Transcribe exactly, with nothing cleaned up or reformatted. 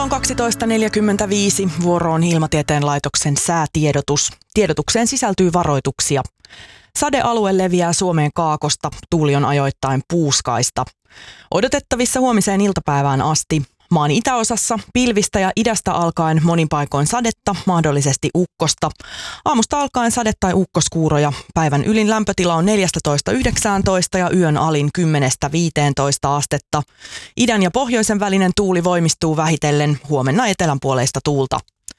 on kaksitoista neljäkymmentäviisi. Vuoro on Ilmatieteen laitoksen säätiedotus. Tiedotukseen sisältyy varoituksia. Sadealue leviää Suomeen kaakosta. Tuuli on ajoittain puuskaista. Odotettavissa huomiseen iltapäivään asti. Maan itäosassa pilvistä ja idästä alkaen monin paikoin sadetta, mahdollisesti ukkosta. Aamusta alkaen sade- tai ukkoskuuroja. Päivän ylin lämpötila on neljätoista yhdeksäntoista ja yön alin kymmenestä viiteentoista astetta. Idän ja pohjoisen välinen tuuli voimistuu vähitellen, huomenna etelänpuoleista tuulta.